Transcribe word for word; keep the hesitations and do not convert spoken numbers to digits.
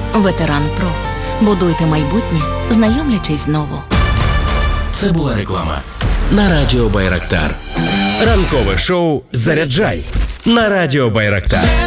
Ветеран Про. Будуйте майбутнє, знайомлячись знову. Це була реклама на Радіо Байрактар. Ранкове шоу «Заряджай» на Радіо Байрактар.